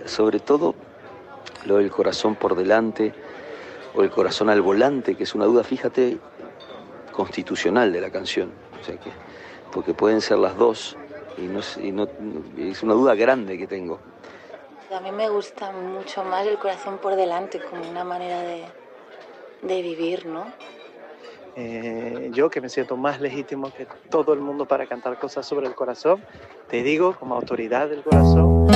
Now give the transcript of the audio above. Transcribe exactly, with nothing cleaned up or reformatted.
sobre todo lo del corazón por delante o el corazón al volante, que es una duda, fíjate, constitucional de la canción. O sea que, porque pueden ser las dos y, no, y no, es una duda grande que tengo. A mí me gusta mucho más el corazón por delante, como una manera de, de vivir, ¿no? Eh, yo, que me siento más legítimo que todo el mundo para cantar cosas sobre el corazón, te digo, como autoridad del corazón,